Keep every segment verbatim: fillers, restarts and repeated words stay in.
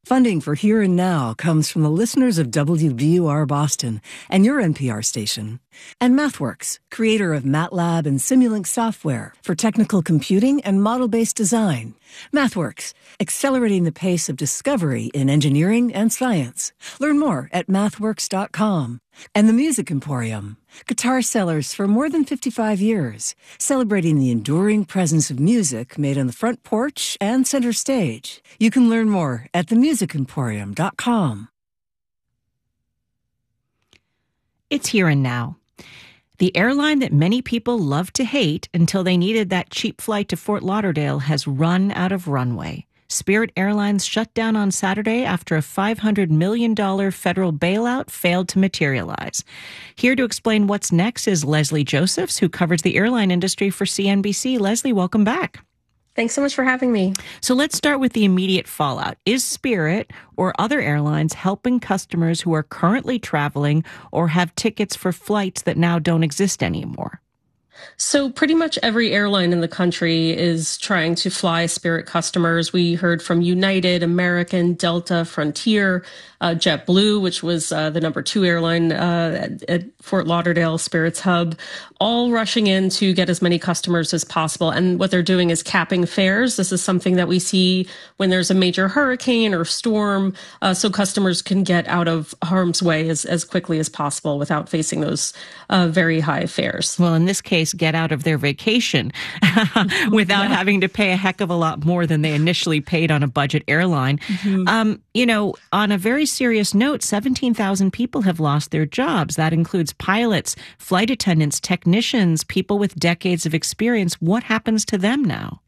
Funding for Here and Now comes from the listeners of W B U R Boston and your N P R station. And MathWorks, creator of MATLAB and Simulink software for technical computing and model-based design. MathWorks, accelerating the pace of discovery in engineering and science. Learn more at mathworks dot com. And the Music Emporium, guitar sellers for more than fifty-five years, celebrating the enduring presence of music made on the front porch and center stage. You can learn more at the music emporium dot com. It's Here and Now. The airline that many people love to hate until they needed that cheap flight to Fort Lauderdale has run out of runway. Spirit Airlines shut down on Saturday after a five hundred million dollars federal bailout failed to materialize. Here to explain what's next is Leslie Josephs, who covers the airline industry for C N B C. Leslie, welcome back. Thanks so much for having me. So let's start with the immediate fallout. Is Spirit or other airlines helping customers who are currently traveling or have tickets for flights that now don't exist anymore? So pretty much every airline in the country is trying to fly Spirit customers. We heard from United, American, Delta, Frontier, uh, JetBlue, which was uh, the number two airline uh, at, at Fort Lauderdale, Spirit's hub, all rushing in to get as many customers as possible. And what they're doing is capping fares. This is something that we see when there's a major hurricane or storm, uh, so customers can get out of harm's way as, as quickly as possible without facing those uh, very high fares. Well, in this case, get out of their vacation without yeah. having to pay a heck of a lot more than they initially paid on a budget airline. Mm-hmm. Um, you know, on a very serious note, seventeen thousand people have lost their jobs. That includes pilots, flight attendants, technicians, people with decades of experience. What happens to them now?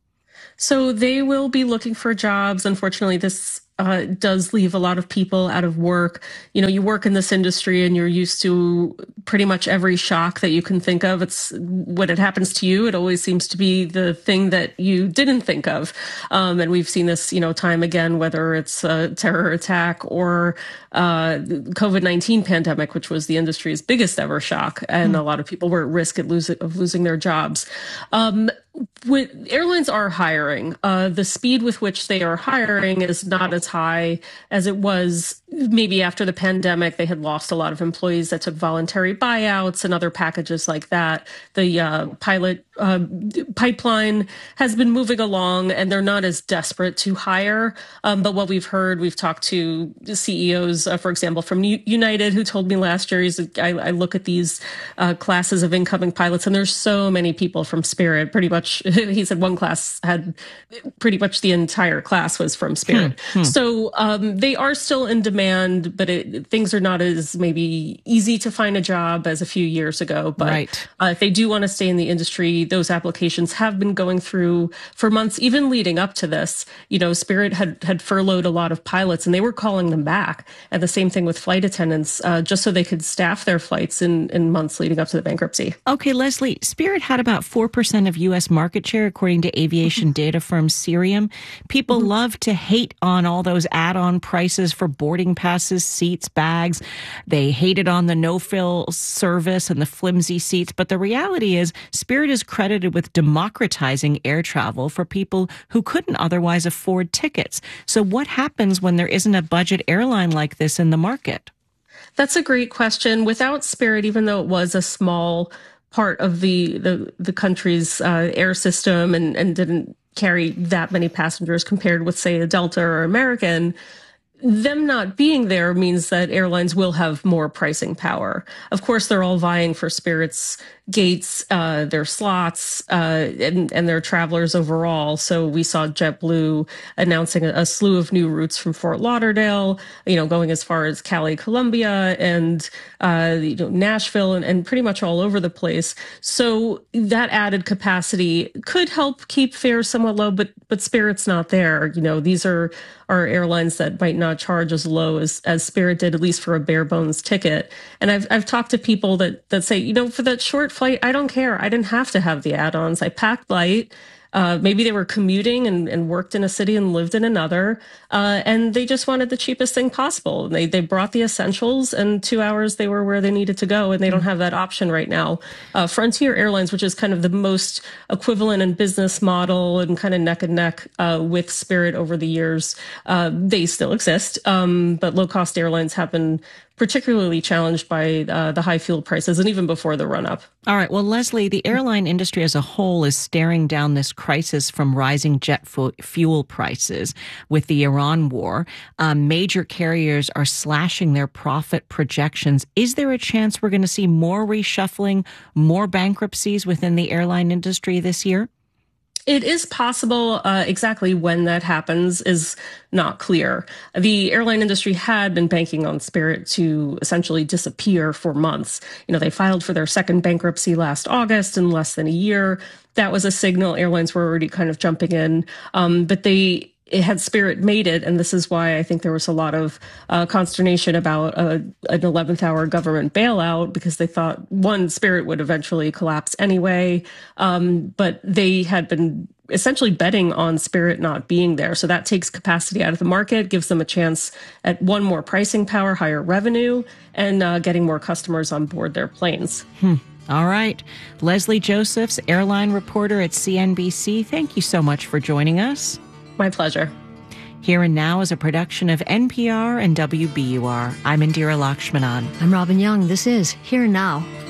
So they will be looking for jobs. Unfortunately, this uh, does leave a lot of people out of work. You know, you work in this industry and you're used to pretty much every shock that you can think of. It's when it happens to you, it always seems to be the thing that you didn't think of. Um, and we've seen this, you know, time again, whether it's a terror attack or uh, COVID nineteen pandemic, which was the industry's biggest ever shock. And mm. a lot of people were at risk at losing, of losing their jobs. Um, With, airlines are hiring. Uh, the speed with which they are hiring is not as high as it was maybe after the pandemic. They had lost a lot of employees that took voluntary buyouts and other packages like that. The uh, pilot uh, pipeline has been moving along, and they're not as desperate to hire. Um, but what we've heard, we've talked to C E Os, uh, for example, from U- United, who told me last year, he's, I, I look at these uh, classes of incoming pilots, and there's so many people from Spirit, pretty much. He said one class had pretty much the entire class was from Spirit. Hmm, hmm. So um, they are still in demand, but it, things are not as maybe easy to find a job as a few years ago. But right. uh, if they do want to stay in the industry, those applications have been going through for months, even leading up to this. You know, Spirit had, had furloughed a lot of pilots and they were calling them back. And the same thing with flight attendants, uh, just so they could staff their flights in, in months leading up to the bankruptcy. Okay, Leslie, Spirit had about four percent of U S market share, according to aviation mm-hmm. data firm Cirium. People mm-hmm. love to hate on all those add-on prices for boarding passes, seats, bags. They hated on the no-fill service and the flimsy seats. But the reality is Spirit is credited with democratizing air travel for people who couldn't otherwise afford tickets. So what happens when there isn't a budget airline like this in the market? That's a great question. Without Spirit, even though it was a small part of the the, the country's uh, air system and, and didn't carry that many passengers compared with, say, a Delta or American, them not being there means that airlines will have more pricing power. Of course, they're all vying for Spirit's gates, uh, their slots, uh, and, and their travelers overall. So we saw JetBlue announcing a, a slew of new routes from Fort Lauderdale, you know, going as far as Cali, Columbia, and uh, you know, Nashville, and, and pretty much all over the place. So that added capacity could help keep fares somewhat low, but but Spirit's not there. You know, these are are airlines that might not charge as low as as Spirit did, at least for a bare bones ticket. And I've I've talked to people that that say, you know, for that short flight, I don't care. I didn't have to have the add-ons. I packed light. Uh, maybe they were commuting and, and worked in a city and lived in another, uh, and they just wanted the cheapest thing possible. They they brought the essentials, and two hours they were where they needed to go, and they don't have that option right now. Uh, Frontier Airlines, which is kind of the most equivalent in business model and kind of neck and neck uh, with Spirit over the years, uh, they still exist, um, but low-cost airlines have been particularly challenged by uh, the high fuel prices and even before the run-up. All right. Well, Leslie, the airline industry as a whole is staring down this crisis from rising jet fu- fuel prices with the Iran war. Um, major carriers are slashing their profit projections. Is there a chance we're going to see more reshuffling, more bankruptcies within the airline industry this year? It is possible. Uh, exactly when that happens is not clear. The airline industry had been banking on Spirit to essentially disappear for months. You know, they filed for their second bankruptcy last August in less than a year. That was a signal. Airlines were already kind of jumping in, um, but they it had Spirit made it, and this is why I think there was a lot of uh, consternation about a, an eleventh hour government bailout, because they thought, one, Spirit would eventually collapse anyway, um, but they had been essentially betting on Spirit not being there. So that takes capacity out of the market, gives them a chance at, one, more pricing power, higher revenue, and uh, getting more customers on board their planes. Hmm. All right. Leslie Josephs, airline reporter at C N B C, thank you so much for joining us. My pleasure. Here and Now is a production of N P R and W B U R. I'm Indira Lakshmanan. I'm Robin Young. This is Here and Now.